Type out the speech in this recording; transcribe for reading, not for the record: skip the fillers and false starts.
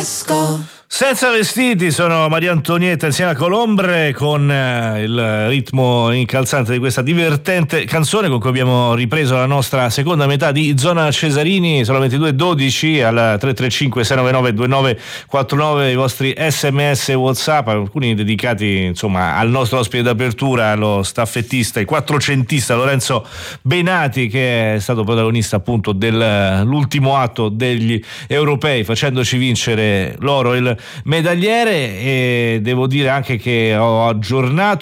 Senza vestiti sono Maria Antonietta insieme a Colombre con il ritmo incalzante di questa divertente canzone con cui abbiamo ripreso la nostra seconda metà di Zona Cesarini. Sono 22:12 al 335 699 2949 i vostri sms e WhatsApp, alcuni dedicati insomma al nostro ospite d'apertura, allo staffettista e quattrocentista Lorenzo Benati, che è stato protagonista appunto dell'ultimo atto degli europei, facendoci vincere l'oro e il medagliere. E devo dire anche che ho aggiornato